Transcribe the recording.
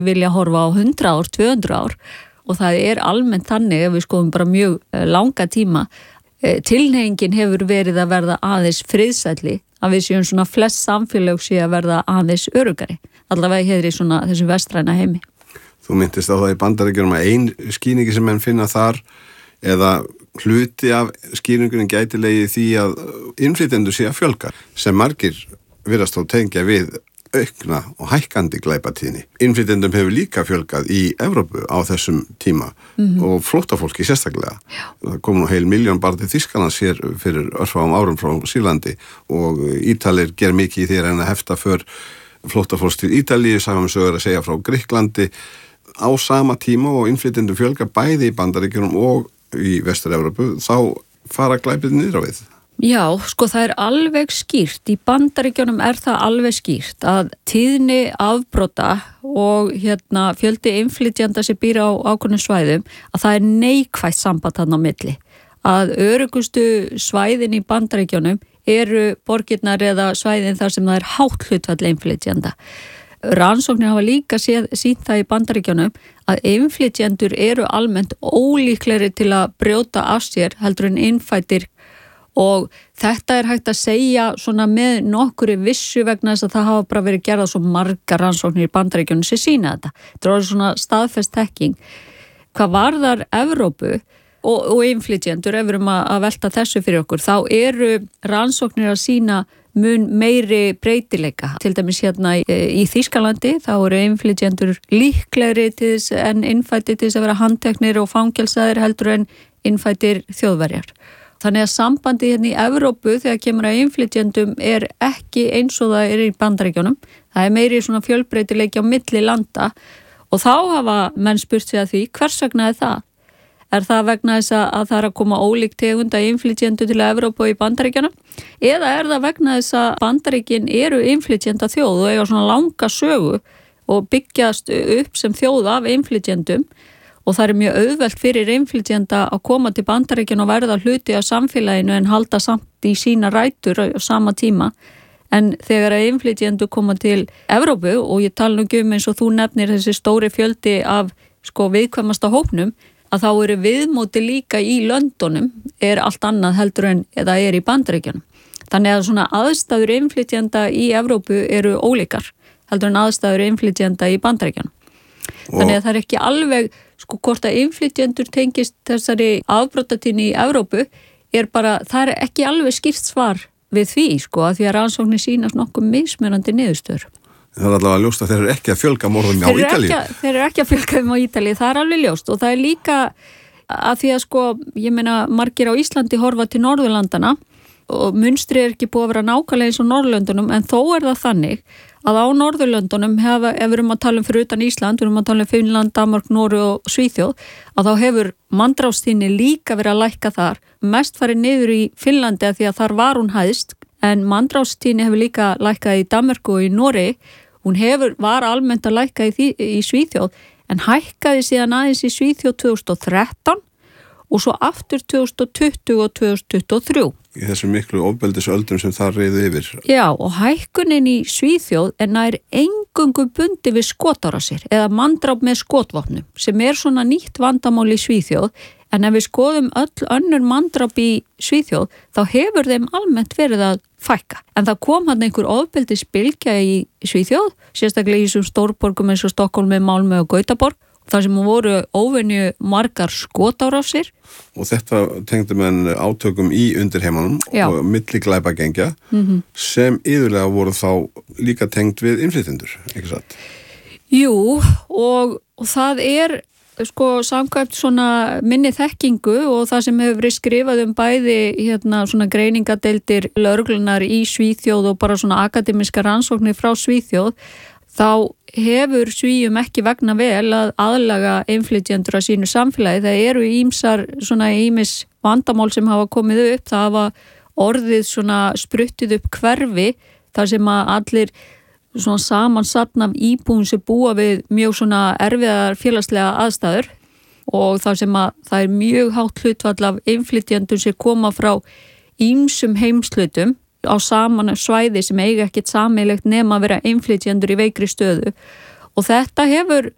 vilja horfa á 100 ár, 200 ár og það almennt þannig ef við skoðum bara mjög langa tíma. Tilhneigingin hefur verið að verða aðeins friðsælli, að við séum svona flest samfélög sé að verða aðeins öruggari. Allavega hér í svona þessu vestræna heimi. Þú myndist á það í Bandaríkjunum að ein skýringi sem menn finna þar eða hluti af skýringunum gætilegi því að innflytjendur sé að fjölga sem margir virðast þó tengja við aukna og hækkandi glæpatíðni. Innflytjendum hefur líka fjölgað í Evrópu á þessum tíma og flóttafólki sérstaklega. Já. Það kom nú 1 milljón bara til Þýskalands hér fyrir örfáum árum frá Sýrlandi og Ítalir ger mikið í því að hefta för flóttafólks til Ítalíu, saman sögur að segja frá Grikklandi á sama tíma og innflytjendum fjölga bæði í Bandaríkjunum og í Vestur-Evrópu, þá fara glæpið niður á við. Já, sko það alveg skýrt, í Bandaríkjunum það alveg skýrt að tíðni afbrota og fjöldi innflytjenda sem býr á ákveðnum svæðum, að það neikvætt samband þarna á milli. Að öruggustu svæðin í Bandaríkjunum eru borgirnar eða svæðin þar sem það hátt hlutfall innflytjenda. Rannsóknir hafa líka sýnt það í Bandaríkjunum að innflytjendur eru almennt ólíklegri til að brjóta af sér heldur en innfæddir. Og þetta hægt að segja svona með nokkuri vissu vegna þess að það hafa bara verið gerða svo margar rannsóknir í Bandaríkjunum sem sýna þetta. Þetta er svona staðfest þekking. Hvað varðar Evrópu og innflytjendur, ef við erum að velta þessu fyrir okkur, þá eru rannsóknir að sýna mun meiri breytileika. Til dæmis í Þýskalandi þá eru innflytjendur líklegri til þess en innfæddir til þess að vera handteknir og fangelsaðir heldur en innfæddir þjóðverjar. Þannig að sambandið í Evrópu þegar kemur að innflytjendum ekki eins og það í Bandaríkjunum. Það meiri svona fjölbreytileiki á milli landa og þá hafa menn spurt sig að því hvers vegna það? Það vegna þess að það að koma ólík tegunda innflytjendu til Evrópu og í Bandaríkjunum? Eða það vegna þess að Bandaríkin eru innflytjenda þjóð og eiga svona langa sögu og byggjast upp sem þjóð af innflytjendum? Og það mjög auðvelt fyrir innflytjenda að koma til Bandaríkjunum og verða hluti af samfélaginu en halda samt í sína rætur á sama tíma. En þegar að innflytjendur koma til Evrópu og ég tala nú eins og þú nefnir þessi stóri fjöldi af viðkvæmasta hópnum, að þá eru viðmóti líka í löndunum allt annað heldur en það í Bandaríkjunum. Þannig að svona aðstæður innflytjenda í Evrópu eru ólíkar heldur en aðstæður innflytjenda í Bandaríkjunum. Þannig að það ekki alveg hvort að innflytjendur tengist þessari afbrotatíðni í Evrópu bara, það ekki alveg skýrt svar við því, að því að rannsóknir sýnast nokkuð mismunandi niðurstöður. Það allavega ljóst að þeir eru ekki að fjölga morðum á Ítalíu. Þeir eru ekki að fjölga þeim á Ítalíu, það alveg ljóst og það líka að því að ég meina margir á Íslandi horfa til Norðurlandana og munstri ekki búið að vera nákvæmlega eins og Norðurlöndunum en þó það þannig að á Norðurlöndunum ef við erum að tala fyrir utan Ísland, við erum að tala Finnland, Danmark, Noreg og Svíþjóð, að þá hefur manndrápstíðni líka verið að lækka þar, mest farið niður í Finnlandi að því að þar var hún hæst, en manndrápstíðni hefur líka lækkað í Danmörku og í Noregi, hún var almennt að lækka í Svíþjóð, en hækkaði síðan aðeins í Svíþjóð 2013 og svo aftur 2020 og 2023. Í þessum miklu ofbeldisöldum sem það reiði yfir. Já, og hækkunin í Svíþjóð nær eingöngu bundi við skotárásir eða manndráp með skotvopnum sem svona nýtt vandamál í Svíþjóð en ef við skoðum öll önnur manndráp í Svíþjóð þá hefur þeim almennt verið að fækka. En það kom hann einhver ofbeldisbylgja í Svíþjóð, sérstaklega í þessum stórborgum eins og Stokkólmi, Malmö og Gautaborg. þar sem voru óvenju margar skotárásir. Og þetta tengdi menn átökum í undirheimanum og milli glæpagengja sem yfirlega voru þá líka tengd við innflytjendur, ekki satt? Jú, og það samkvæmt svona minni þekkingu og það sem hefur verið skrifað bæði svona greiningadeildir lögreglunar í Svíþjóð og bara svona akademiska rannsóknir frá Svíþjóð, þá hefur Svíum ekki vegna vel að aðlaga innflytjendur að sínu samfélagi. Það eru ýmis vandamál sem hafa komið upp, það hafa orðið svona spruttið upp hverfi þar sem að allir svona samansatn af íbúum sem búa við mjög svona erfiðar félagslega aðstæður og þar sem að það mjög hátt hlutfall af innflytjendur sem koma frá ýmsum heimshlutum á saman svæði sem eiga ekkert sameiginlegt nema að vera innflytjendur í veikri stöðu og þetta hefur